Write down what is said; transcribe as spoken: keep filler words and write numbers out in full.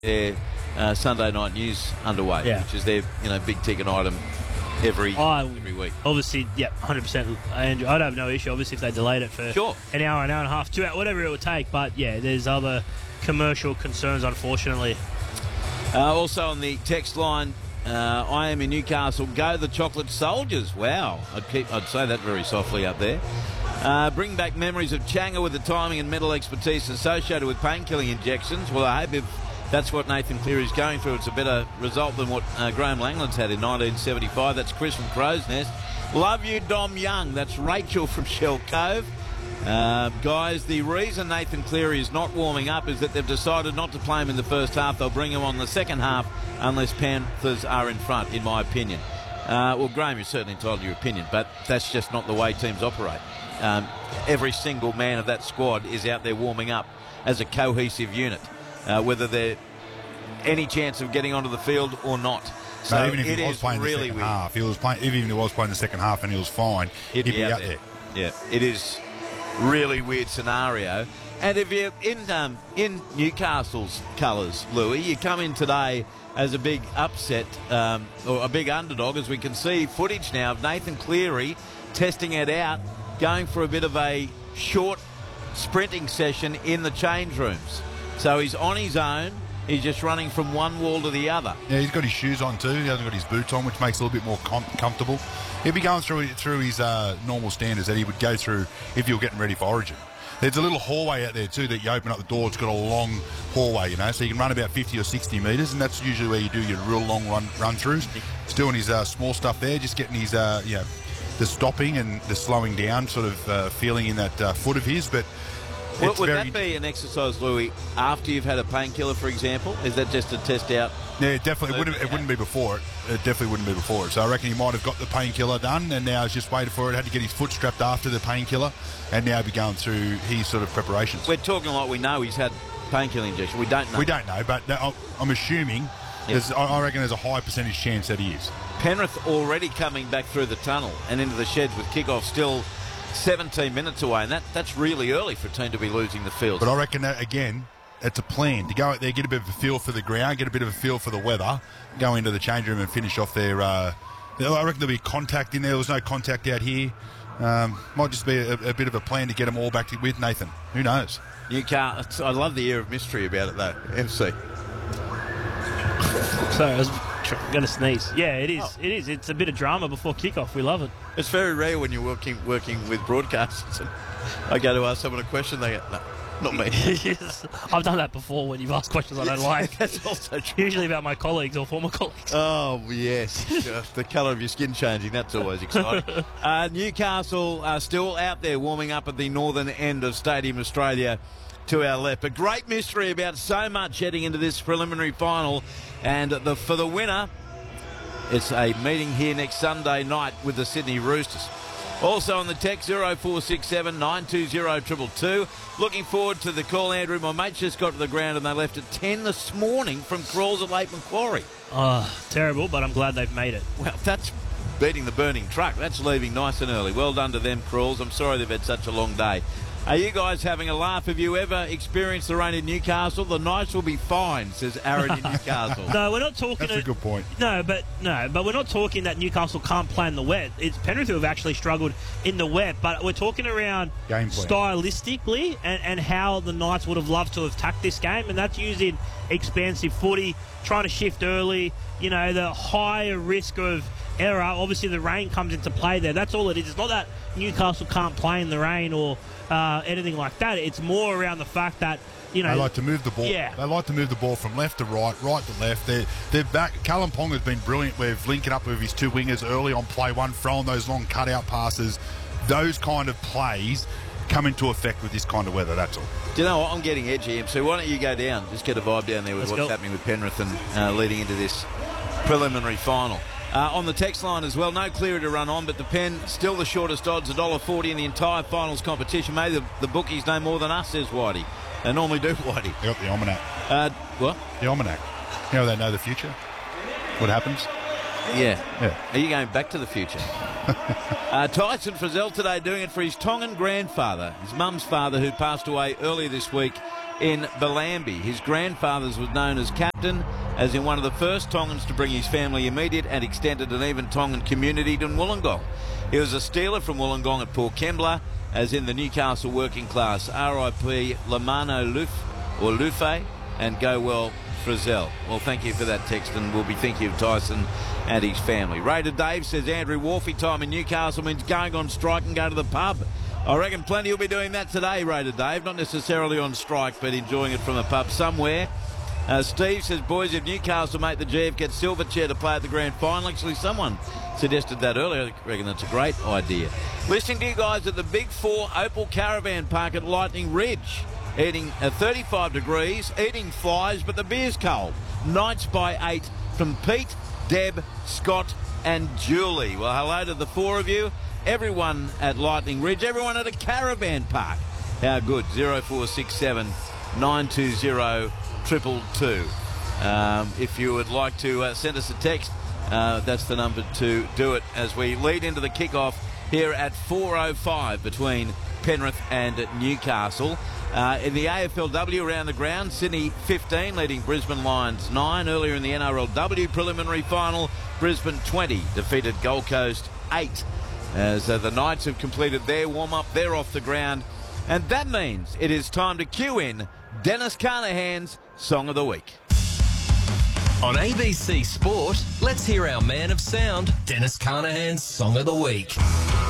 their uh, Sunday night news underway, Yeah. which is their you know big ticket item every I, every week. Obviously, yeah, one hundred percent. Andrew, I'd have no issue, obviously, if they delayed it for Sure. an hour, an hour and a half, two hours, whatever it would take. But, yeah, there's other commercial concerns, unfortunately. Uh, also on the text line, uh, I am in Newcastle. Go the Chocolate Soldiers. Wow, I'd keep, I'd say that very softly up there. Uh, bring back memories of Changa with the timing and mental expertise associated with pain-killing injections. Well, I hope if that's what Nathan Cleary's going through, it's a better result than what uh, Graham Langland's had in nineteen seventy-five. That's Chris from Crow's Nest. Love you, Dom Young. That's Rachel from Shell Cove. Uh, guys, the reason Nathan Cleary is not warming up is that they've decided not to play him in the first half. They'll bring him on the second half unless Panthers are in front, in my opinion. Uh, well, Graham, you're certainly entitled to your opinion, but that's just not the way teams operate. Um, every single man of that squad is out there warming up as a cohesive unit, uh, whether they're any chance of getting onto the field or not. So no, even if it he was is playing really the second weird. half, he was playing, even if he was playing the second half and he was fine, He'd he'd be be out out there. there. Yeah, it is really weird scenario. And if you're in um, in Newcastle's colours, Louis, you come in today as a big upset um, or a big underdog, as we can see footage now of Nathan Cleary testing it out, going for a bit of a short sprinting session in the change rooms. So he's on his own. He's just running from one wall to the other. Yeah, he's got his shoes on too. He hasn't got his boots on, which makes it a little bit more com- comfortable. He'll be going through through his uh, normal standards that he would go through if you were getting ready for Origin. There's a little hallway out there too that you open up the door. It's got a long hallway, you know, so you can run about fifty or sixty metres, and that's usually where you do your real long run run throughs. He's doing his uh, small stuff there, just getting his uh, you know, the stopping and the slowing down sort of uh, feeling in that uh, foot of his, but. Would, would very that be an exercise, Louis, after you've had a painkiller, for example? Is that just to test out? Yeah, definitely. It wouldn't, it wouldn't be before it. It definitely wouldn't be before it. So I reckon he might have got the painkiller done and now he's just waited for it. Had to get his foot strapped after the painkiller and now be going through his sort of preparations. We're talking like we know he's had painkiller injection. We don't know. We don't know, but I'm assuming, Yep. there's, I reckon there's a high percentage chance that he is. Penrith already coming back through the tunnel and into the sheds with kickoff still seventeen minutes away, and that, that's really early for a team to be losing the field. But I reckon that, again, it's a plan to go out there, get a bit of a feel for the ground, get a bit of a feel for the weather, go into the change room and finish off their... Uh, I reckon there'll be contact in there. There was no contact out here. Um, might just be a, a bit of a plan to get them all back to, with Nathan. Who knows? Newcastle, I love the air of mystery about it, though. F C. Sorry, I was going to sneeze. Yeah, it is. It is. It's a bit of drama before kickoff. We love it. It's very rare when you're working working with broadcasters. And I go to ask someone a question, they go, no, not me. Yes. I've done that before when you've asked questions I don't like. That's also true. Usually about my colleagues or former colleagues. Oh, yes. Uh, the colour of your skin changing, that's always exciting. uh, Newcastle are still out there warming up at the northern end of Stadium Australia to our left. A great mystery about so much heading into this preliminary final. And the, for the winner, it's a meeting here next Sunday night with the Sydney Roosters. Also on the text, zero four six seven nine two zero two two two. Looking forward to the call, Andrew. My mates just got to the ground and they left at ten this morning from Crawls at Lake Macquarie. Oh, terrible, but I'm glad they've made it. Well, that's beating the burning truck. That's leaving nice and early. Well done to them, Crawls. I'm sorry they've had such a long day. Are you guys having a laugh? Have you ever experienced the rain in Newcastle? The nights will be fine, says Aaron in Newcastle. No, we're not talking... That's a good point. No, but no, but we're not talking that Newcastle can't play in the wet. It's Penrith who have actually struggled in the wet, but we're talking around Game plan. stylistically and, and how the Knights would have loved to have attacked this game, and that's using expansive footy, trying to shift early, you know, the higher risk of error. Obviously, the rain comes into play there. That's all it is. It's not that Newcastle can't play in the rain or uh, anything like that. It's more around the fact that, you know... They like to move the ball. Yeah. They like to move the ball from left to right, right to left. They're, they're back. Callum Pong has been brilliant with linking up with his two wingers early on play one, throwing those long cutout passes. Those kind of plays come into effect with this kind of weather, that's all. Do you know what? I'm getting edgy, M C. Why don't you go down? Just get a vibe down there with Let's what's go. happening with Penrith and uh, leading into this preliminary final. Uh, on the text line as well, no Cleary to run on, but the Pen still the shortest odds, one dollar forty in the entire finals competition. Maybe the, the bookies know more than us, says Whitey. They normally do, Whitey. They got the almanac. Uh, what? The almanac. You know they know the future? What happens? Yeah. Yeah. Are you going back to the future? uh, Tyson Frizzell today doing it for his Tongan grandfather, his mum's father, who passed away earlier this week in Bellambi. His grandfather's was known as Captain, as in one of the first Tongans to bring his family immediate and extended and even Tongan community to Wollongong. He was a stealer from Wollongong at Port Kembla, as in the Newcastle working class. R I P Lamano Luf, or Lufe, and go well Frizzell. Well, thank you for that text, and we'll be thinking of Tyson and his family. Raider Dave says Andrew Wharfie time in Newcastle means going on strike and go to the pub. I reckon plenty will be doing that today, Raider Dave. Not necessarily on strike, but enjoying it from a pub somewhere. Uh, Steve says, boys, if Newcastle make the G F get Silverchair to play at the grand final, actually someone suggested that earlier. I reckon that's a great idea. Listening to you guys at the Big Four Opal Caravan Park at Lightning Ridge. Eating at thirty-five degrees, eating flies, but the beer's cold. Nights by eight from Pete, Deb, Scott and Julie. Well, hello to the four of you. Everyone at Lightning Ridge, everyone at a caravan park. How good. zero four six seven nine two zero two two two. Um, if you would like to uh, send us a text, uh, that's the number to do it as we lead into the kickoff here at four oh five between Penrith and Newcastle. Uh, in the A F L W around the ground, Sydney fifteen leading Brisbane Lions nine. Earlier in the N R L W preliminary final, Brisbane twenty defeated Gold Coast eight. As uh, the Knights have completed their warm-up, they're off the ground. And that means it is time to cue in Dennis Carnahan's Song of the Week. On A B C Sport, let's hear our man of sound, Dennis Carnahan's Song of the Week.